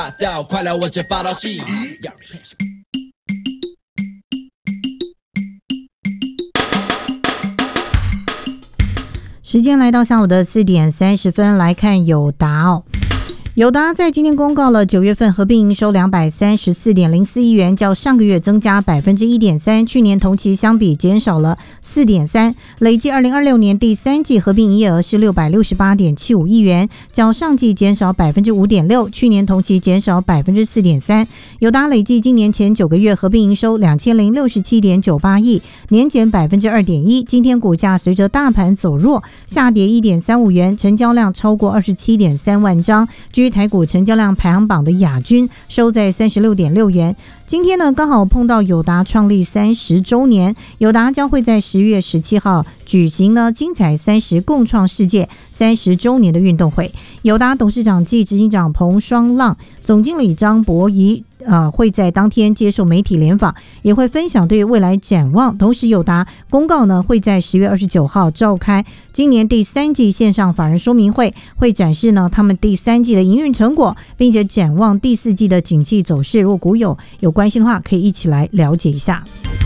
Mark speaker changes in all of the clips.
Speaker 1: 快来我这报道戏。
Speaker 2: 时间来到下午的4点30分，来看友达哦。友达在今天公告了9月份合并营收234.04亿元，较上个月增加 1.3%， 去年同期相比减少了 4.3%， 累计2026年第三季合并营业额是 668.75 亿元，较上季减少 5.6%， 去年同期减少 4.3%。 友达累计今年前9个月合并营收 2067.98 亿，年减 2.1%， 今天股价随着大盘走弱下跌 1.35 元，成交量超过 27.3 万张，居台股成交量排行榜的亚军，收在 36.6 元。今天呢，刚好碰到友达创立30周年，友达将会在10月17号举行呢精彩30共创世界30周年的运动会。友达董事长暨执行长彭双浪、总经理张博仪会在当天接受媒体联访，也会分享对未来展望。同时，友达公告呢，会在10月29号召开今年第三季线上法人说明会，会展示呢他们第三季的营运成果，并且展望第四季的景气走势。如果股友有关心的话，可以一起来了解一下。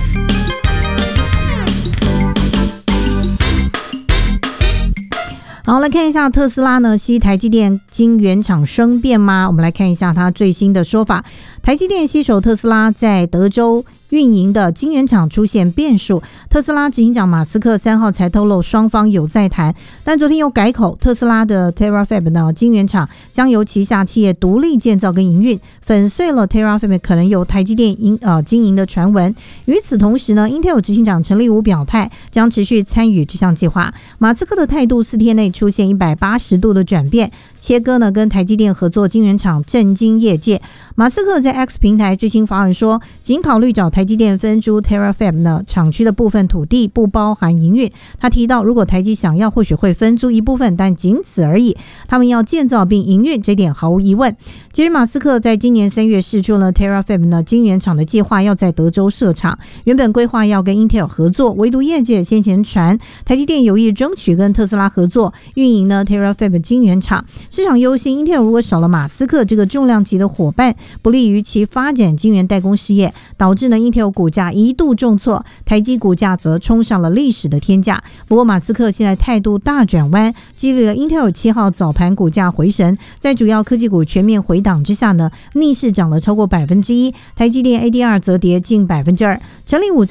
Speaker 2: 好，来看一下特斯拉呢，系台积电晶圆厂生变吗？我们来看一下它最新的说法。台积电携手特斯拉在德州运营的晶圆厂出现变数，特斯拉执行长马斯克3号才透露双方有在谈，但昨天又改口，特斯拉的 Terafab 呢晶圆厂将由旗下企业独立建造跟营运，粉碎了 Terafab 可能由台积电经营的传闻。与此同时呢 Intel 执行长陈立武表态将持续参与这项计划。马斯克的态度4天内出现180度的转变，切割呢跟台积电合作晶圆厂震惊业界。马斯克在 X 平台最新发文说，仅考虑找台积电分租 Terafab 呢厂区的部分土地，不包含营运。他提到，如果台积想要，或许会分租一部分，但仅此而已。他们要建造并营运，这点毫无疑问。其实马斯克在今年3月释出了 Terafab 呢晶圆厂的计划，要在德州设厂，原本规划要跟 Intel 合作，唯独业界先前传台积电有意争取跟特斯拉合作运营呢 Terafab 晶圆厂。市场忧心 Intel 如果少了马斯克这个重量级的伙伴，不利于其发展晶圆代工事业，导致呢 Intel 股价一度重挫，台积股价则冲上了历史的天价。不过马斯克现在态度大转弯，激励了 Intel 7号早盘股价回神，在主要科技股全面回档之下呢，逆势涨了超过 1%， 台积电 ADR 则跌近 2%。陈立武